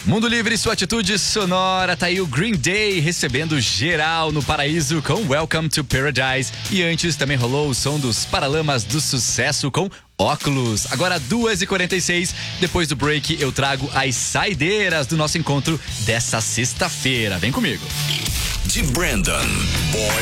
Mundo Livre, sua atitude sonora. Tá aí o Green Day recebendo geral no Paraíso com Welcome to Paradise. E antes também rolou o som dos Paralamas do Sucesso com Óculos. Agora 2h46, depois do break eu trago as saideiras do nosso encontro dessa sexta-feira. Vem comigo. De Brandon, Boy